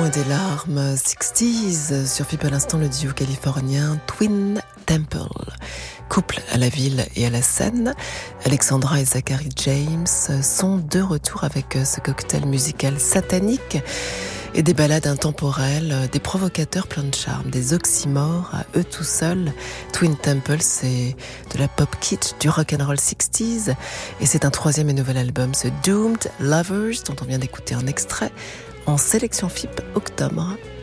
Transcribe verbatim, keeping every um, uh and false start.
et des larmes, sixties, sur F I P à l'instant, le duo californien Twin Temple. Couple à la ville et à la scène, Alexandra et Zachary James sont de retour avec ce cocktail musical satanique et des ballades intemporelles, des provocateurs pleins de charme, des oxymores à eux tout seuls. Twin Temple, c'est de la pop kitsch, du rock'n'roll sixties, et c'est un troisième et nouvel album, ce Doomed Lovers, dont on vient d'écouter un extrait, en sélection F I P octobre